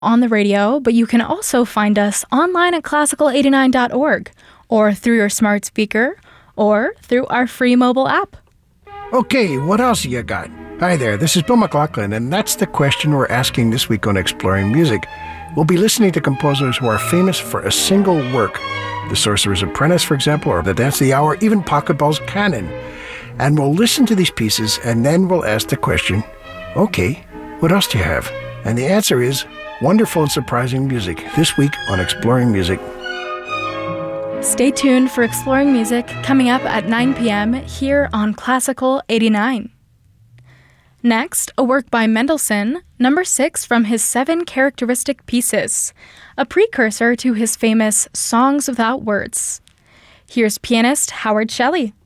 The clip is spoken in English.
on the radio, but you can also find us online at classical89.org, or through your smart speaker, or through our free mobile app. Okay, what else you got? Hi there, this is Bill McLaughlin, and that's the question we're asking this week on Exploring Music. We'll be listening to composers who are famous for a single work. The Sorcerer's Apprentice, for example, or The Dance of the Hour, even Pachelbel's Canon. And we'll listen to these pieces, and then we'll ask the question, okay, what else do you have? And the answer is wonderful and surprising music, this week on Exploring Music. Stay tuned for Exploring Music coming up at 9 p.m. here on Classical 89. Next, a work by Mendelssohn, number 6 from his 7 characteristic pieces, a precursor to his famous Songs Without Words. Here's pianist Howard Shelley.